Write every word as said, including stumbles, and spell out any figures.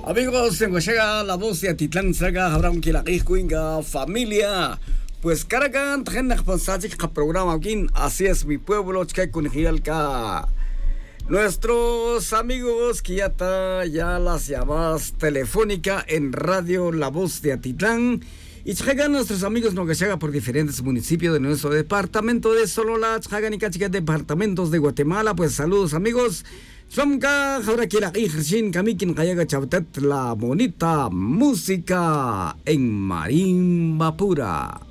Amigos, se llega la voz de Atitlán, Saga, Abraham Kilakiscuinga, familia. Pues Caracan, Tejenak Ponsachi, programa aquí, así es mi pueblo, Chkaikunjilka. Nuestros amigos que ya está, ya las llamadas telefónicas en radio La Voz de Atitlán. Y llegan nuestros amigos no que llega por diferentes municipios de nuestro departamento de Solola, llegan y cachica departamentos de Guatemala. Pues saludos amigos. Somka, ahora quiera ir Kamikin Kayaga Chautet, la bonita música en marimba pura.